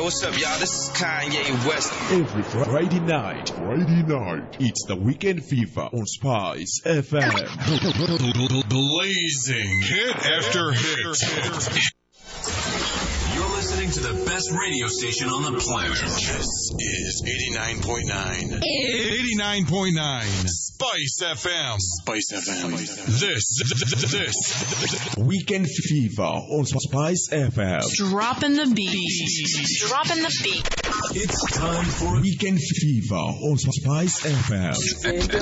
what's up, y'all? This is Kanye West. Every Friday night, it's the Weekend Fever on Spice FM. Blazing hit after hit. You're listening to the best radio station on the planet. This is 89.9. 89.9. Spice FM. Spice FM. This. Weekend Fever on Spice FM. Dropping the beat. It's time for Weekend Fever on Spice FM.